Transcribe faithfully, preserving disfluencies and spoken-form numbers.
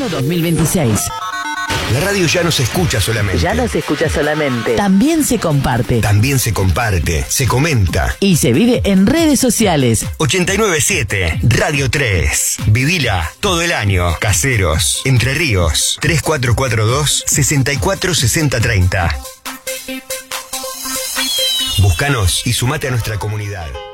verano dos mil veintiséis. La radio ya no se escucha solamente. Ya no se escucha solamente. También se comparte. También se comparte, se comenta. Y se vive en redes sociales. ochenta y nueve siete Radio tres. Vivila todo el año. Caseros, Entre Ríos. tres cuatro cuatro dos, seis cuatro seis cero tres cero. Búscanos y sumate a nuestra comunidad.